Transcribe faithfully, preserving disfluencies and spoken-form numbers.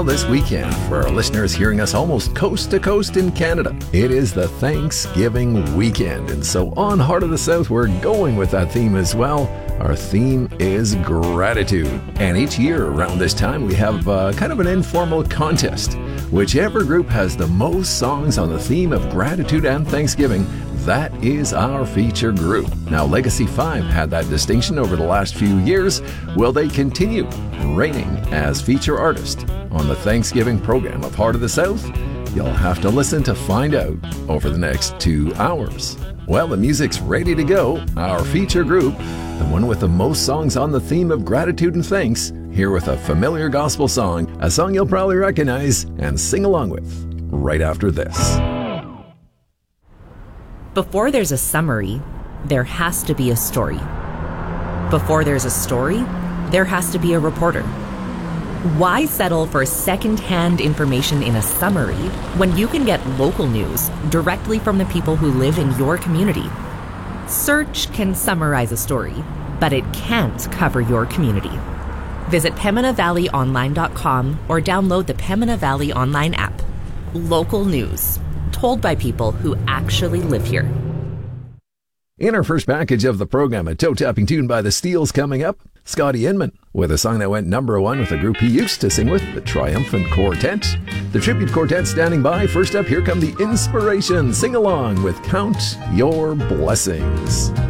Well, this weekend, for our listeners hearing us almost coast to coast in Canada, it is the Thanksgiving weekend. And so on Heart of the South, we're going with that theme as well. Our theme is gratitude. And each year around this time, we have uh, kind of an informal contest. Whichever group has the most songs on the theme of gratitude and Thanksgiving, that is our feature group. Now, Legacy five had that distinction over the last few years. Will they continue reigning as feature artist on the Thanksgiving program of Heart of the South? You'll have to listen to find out over the next two hours. Well, the music's ready to go. Our feature group, the one with the most songs on the theme of gratitude and thanks, here with a familiar gospel song, a song you'll probably recognize and sing along with right after this. Before there's a summary, there has to be a story. Before there's a story, there has to be a reporter. Why settle for second-hand information in a summary when you can get local news directly from the people who live in your community? Search can summarize a story, but it can't cover your community. Visit Pembina Valley Online dot com or download the Pembina Valley Online app. Local news, told by people who actually live here. In our first package of the program, a toe-tapping tune by the Steels coming up. Scotty Inman with a song that went number one with a group he used to sing with, the Triumphant Quartet. The Tribute Quartet standing by. First up, here come the Inspiration. Sing along with Count Your Blessings.